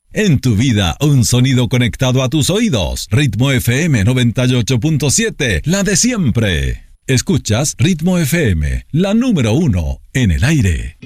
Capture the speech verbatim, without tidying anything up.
En tu vida, un sonido conectado a tus oídos. Ritmo F M noventa y ocho punto siete, la de siempre. Escuchas Ritmo F M, la número uno en el aire.